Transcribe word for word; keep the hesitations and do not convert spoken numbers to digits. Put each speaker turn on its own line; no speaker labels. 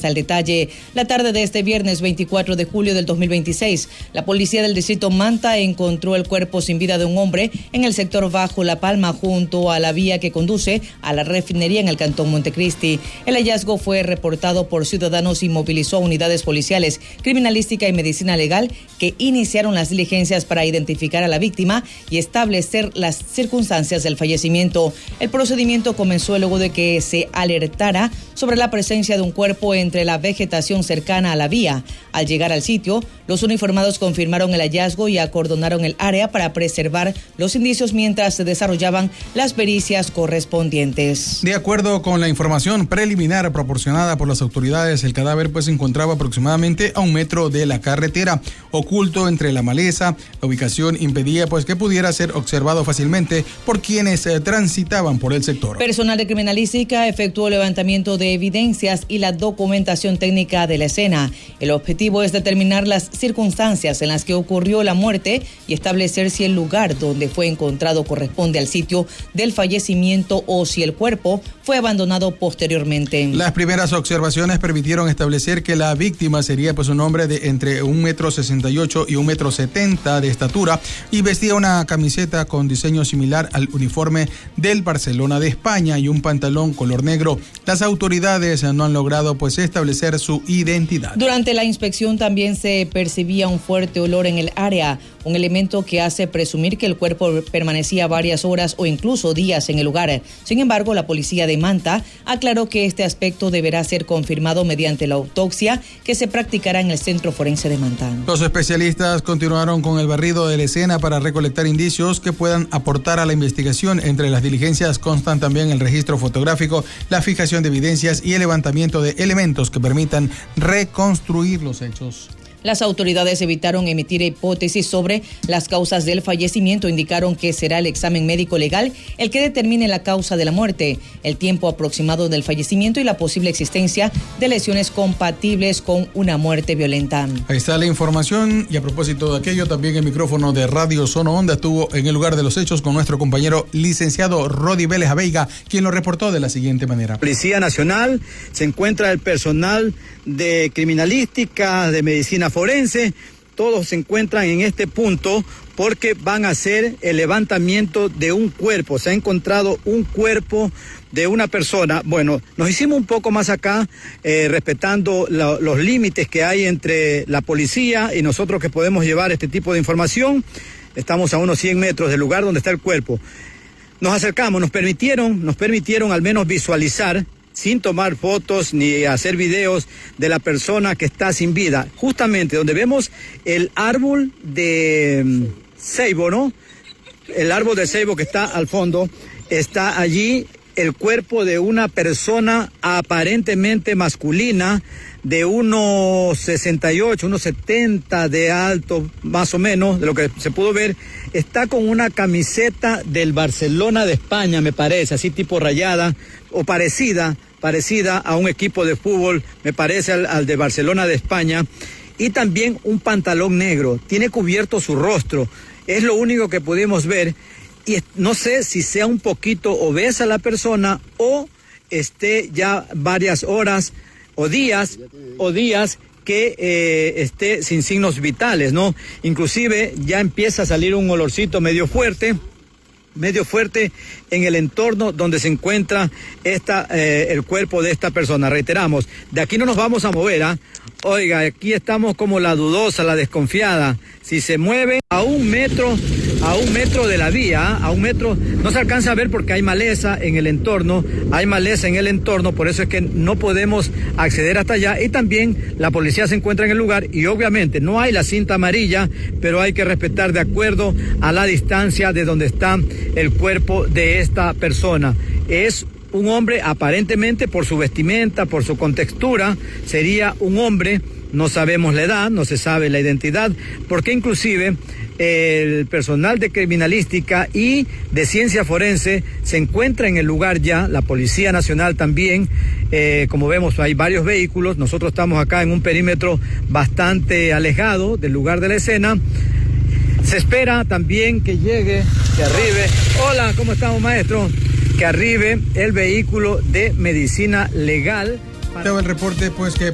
está el detalle. La tarde de este viernes veinticuatro de julio del dos mil veintiséis, la policía del distrito Manta encontró el cuerpo sin vida de un hombre en el sector Bajo La Palma, junto a la vía que conduce a la refinería en el cantón Montecristi. El hallazgo fue reportado por ciudadanos y movilizó a unidades policiales, criminalística y medicina legal que iniciaron las diligencias para identificar a la víctima y establecer las circunstancias del fallecimiento. El procedimiento comenzó luego de que se alertara sobre la presencia de un cuerpo entre la vegetación cercana a la vía. Al llegar al sitio, los uniformados confirmaron el hallazgo y acordonaron el área para preservar los indicios mientras se desarrollaban las pericias correspondientes.
De acuerdo con la información preliminar proporcionada por las autoridades, el cadáver pues se encontraba aproximadamente a un metro de la carretera, oculto entre la maleza. La ubicación impedía pues que pudiera ser observado fácilmente por quienes eh, transitaban por el sector.
Personal de criminalística efectuó levantamiento de evidencias y la documentación técnica de la escena. El objetivo es determinar las circunstancias en las que ocurrió la muerte y establecer si el lugar donde fue encontrado corresponde al sitio del fallecimiento o si el cuerpo fue abandonado posteriormente.
Las primeras observaciones permitieron establecer que la víctima sería pues un hombre de entre un metro sesenta y ocho y un metro setenta de estatura y vestía una camiseta con diseño similar al uniforme del Barcelona de España y un pantalón color negro. Las autoridades no han logrado pues establecer su identidad.
Durante la inspección también se percibía un fuerte olor en el área, un elemento que hace presumir que el cuerpo permanecía varias horas o incluso días en el lugar. Sin embargo, la policía de Manta aclaró que este aspecto deberá ser confirmado mediante la autopsia que se practicará en el Centro Forense de Manta.
Los especialistas continuaron con el barrido de la escena para recolectar indicios que puedan aportar a la investigación. Entre las diligencias constan también el registro fotográfico, la fijación de evidencias y el levantamiento de elementos que permitan reconstruir los hechos.
Las autoridades evitaron emitir hipótesis sobre las causas del fallecimiento. Indicaron que será el examen médico legal el que determine la causa de la muerte, el tiempo aproximado del fallecimiento y la posible existencia de lesiones compatibles con una muerte violenta.
Ahí está la información. Y a propósito de aquello, también el micrófono de Radio Zona Onda estuvo en el lugar de los hechos con nuestro compañero licenciado Rodi Vélez Aveiga, quien lo reportó de la siguiente manera.
Policía Nacional, se encuentra el personal de criminalística, de medicina forense, todos se encuentran en este punto porque van a hacer el levantamiento de un cuerpo. Se ha encontrado un cuerpo de una persona. Bueno, nos hicimos un poco más acá, eh, respetando la, los límites que hay entre la policía y nosotros que podemos llevar este tipo de información. Estamos a unos cien metros del lugar donde está el cuerpo. Nos acercamos, nos permitieron, nos permitieron al menos visualizar, sin tomar fotos ni hacer videos, de la persona que está sin vida. Justamente donde vemos el árbol de um, ceibo, ¿no? El árbol de ceibo que está al fondo, está allí el cuerpo de una persona aparentemente masculina, de unos sesenta y ocho, unos setenta de alto, más o menos, de lo que se pudo ver. Está con una camiseta del Barcelona de España, me parece, así tipo rayada, o parecida, parecida a un equipo de fútbol, me parece al, al de Barcelona de España, y también un pantalón negro. Tiene cubierto su rostro, es lo único que pudimos ver, y no sé si sea un poquito obesa la persona o esté ya varias horas o días, o días que eh, esté sin signos vitales, ¿no? Inclusive ya empieza a salir un olorcito medio fuerte, medio fuerte en el entorno donde se encuentra esta, eh, el cuerpo de esta persona. Reiteramos, de aquí no nos vamos a mover, ¿ah? Oiga, aquí estamos como la dudosa, la desconfiada. Si se mueve a un metro, a un metro de la vía, a un metro, no se alcanza a ver porque hay maleza en el entorno, hay maleza en el entorno, por eso es que no podemos acceder hasta allá. Y también la policía se encuentra en el lugar y obviamente no hay la cinta amarilla, pero hay que respetar de acuerdo a la distancia de donde está el cuerpo de esta persona. Es un hombre, aparentemente por su vestimenta, por su contextura, sería un hombre, no sabemos la edad, no se sabe la identidad, porque inclusive el personal de criminalística y de ciencia forense se encuentra en el lugar ya, la Policía Nacional también, eh, como vemos hay varios vehículos, nosotros estamos acá en un perímetro bastante alejado del lugar de la escena. Se espera también que llegue, que arribe, hola, ¿cómo estamos, maestro? Que arribe el vehículo de medicina legal.
Para... el reporte, pues, que